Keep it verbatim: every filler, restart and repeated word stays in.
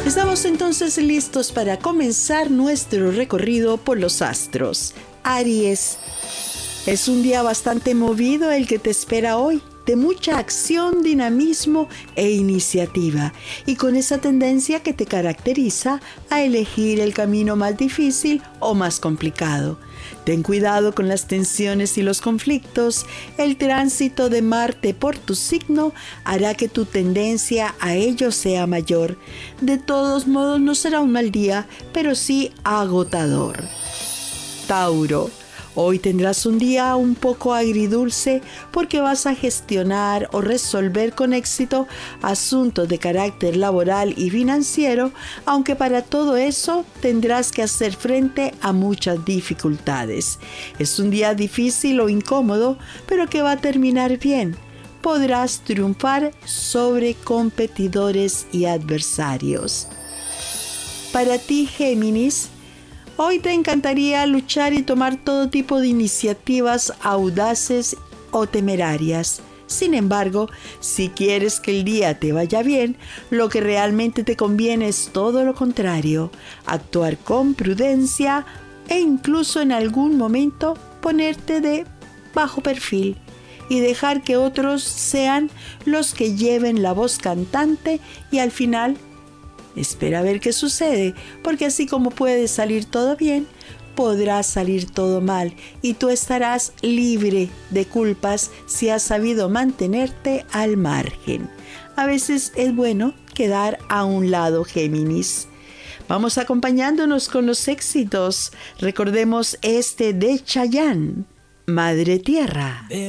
Estamos entonces listos para comenzar nuestro recorrido por los astros. Aries, es un día bastante movido el que te espera hoy, de mucha acción, dinamismo e iniciativa, y con esa tendencia que te caracteriza a elegir el camino más difícil o más complicado. Ten cuidado con las tensiones y los conflictos. El tránsito de Marte por tu signo hará que tu tendencia a ello sea mayor. De todos modos, no será un mal día, pero sí agotador. Tauro, hoy tendrás un día un poco agridulce porque vas a gestionar o resolver con éxito asuntos de carácter laboral y financiero, aunque para todo eso tendrás que hacer frente a muchas dificultades. Es un día difícil o incómodo, pero que va a terminar bien. Podrás triunfar sobre competidores y adversarios. Para ti, Géminis, hoy te encantaría luchar y tomar todo tipo de iniciativas audaces o temerarias. Sin embargo, si quieres que el día te vaya bien, lo que realmente te conviene es todo lo contrario: actuar con prudencia e incluso en algún momento ponerte de bajo perfil y dejar que otros sean los que lleven la voz cantante, y al final espera a ver qué sucede, porque así como puede salir todo bien, podrá salir todo mal, y tú estarás libre de culpas si has sabido mantenerte al margen. A veces es bueno quedar a un lado, Géminis. Vamos acompañándonos con los éxitos. Recordemos este de Chayanne, Madre Tierra.